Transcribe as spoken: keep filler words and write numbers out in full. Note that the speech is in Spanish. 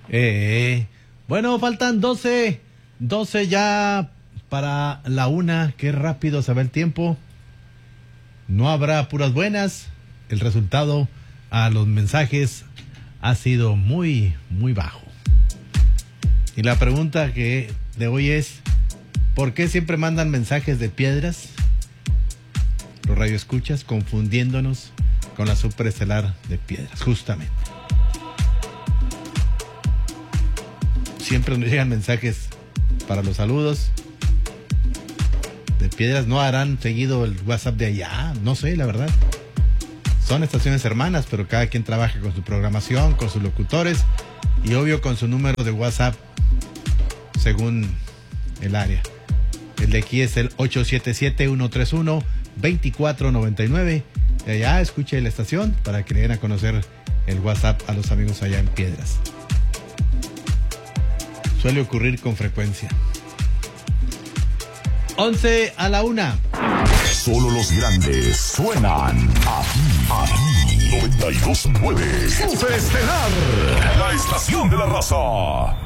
Eh, bueno, faltan doce, doce ya para la una. Qué rápido se va el tiempo. No habrá puras buenas. El resultado a los mensajes ha sido muy, muy bajo. Y la pregunta que de hoy es: ¿por qué siempre mandan mensajes de piedras? Los radioescuchas confundiéndonos con la superestelar de piedras, justamente. Siempre nos llegan mensajes para los saludos de piedras. ¿No harán seguido el WhatsApp de allá? No sé, la verdad. Son estaciones hermanas, pero cada quien trabaja con su programación, con sus locutores y obvio con su número de WhatsApp según el área. El de aquí es el ocho siete siete, uno tres uno, dos cuatro nueve nueve. De allá escuche la estación para que le den a conocer el WhatsApp a los amigos allá en Piedras. Suele ocurrir con frecuencia. once a la una. Solo los grandes suenan aquí, aquí. noventa y dos punto nueve. Superestelar, la estación de la raza.